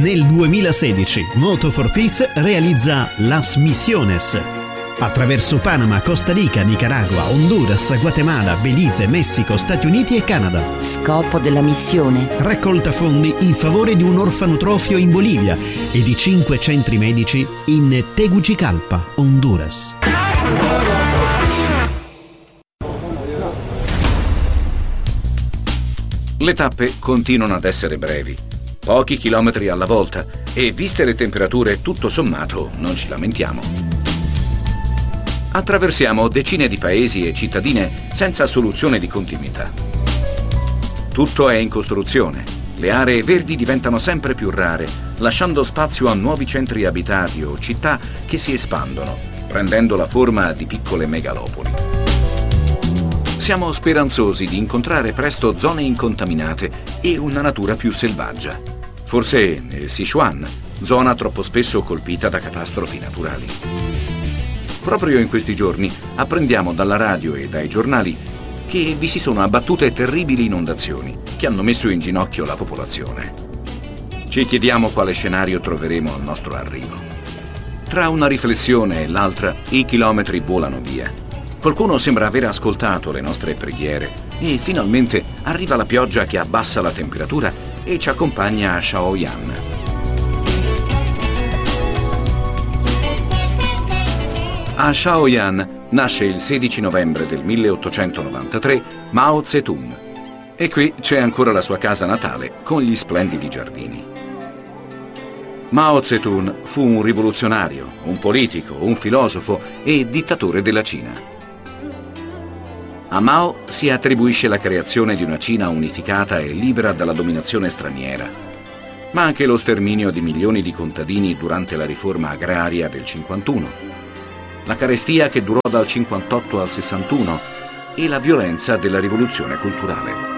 Nel 2016 Moto for Peace realizza Las Misiones. Attraverso Panama, Costa Rica, Nicaragua, Honduras, Guatemala, Belize, Messico, Stati Uniti e Canada. Scopo della missione: raccolta fondi in favore di un orfanotrofio in Bolivia e di 5 centri medici in Tegucigalpa, Honduras. Le tappe continuano ad essere brevi, pochi chilometri alla volta, e viste le temperature, tutto sommato non ci lamentiamo. Attraversiamo decine di paesi e cittadine senza soluzione di continuità. Tutto è in costruzione, le aree verdi diventano sempre più rare, lasciando spazio a nuovi centri abitati o città che si espandono, prendendo la forma di piccole megalopoli. Siamo speranzosi di incontrare presto zone incontaminate e una natura più selvaggia. Forse il Sichuan, zona troppo spesso colpita da catastrofi naturali. Proprio in questi giorni apprendiamo dalla radio e dai giornali che vi si sono abbattute terribili inondazioni che hanno messo in ginocchio la popolazione. Ci chiediamo quale scenario troveremo al nostro arrivo. Tra una riflessione e l'altra, i chilometri volano via. Qualcuno sembra aver ascoltato le nostre preghiere e finalmente arriva la pioggia che abbassa la temperatura e ci accompagna a Shaoyan. A Shaoyan nasce il 16 novembre del 1893 Mao Zedong e qui c'è ancora la sua casa natale con gli splendidi giardini. Mao Zedong fu un rivoluzionario, un politico, un filosofo e dittatore della Cina. A Mao si attribuisce la creazione di una Cina unificata e libera dalla dominazione straniera, ma anche lo sterminio di milioni di contadini durante la riforma agraria del 51, la carestia che durò dal 58 al 61 e la violenza della rivoluzione culturale.